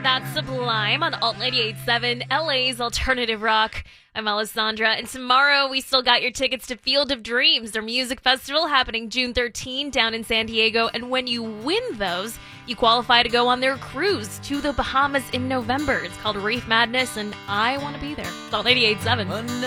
That's Sublime on Alt 98.7, LA's alternative rock. I'm Alessandra, and tomorrow we still got your tickets to Field of Dreams, their music festival happening June 13 down in San Diego. And when you win those, you qualify to go on their cruise to the Bahamas in November. It's called Reef Madness, and I want to be there. It's Alt 98.7.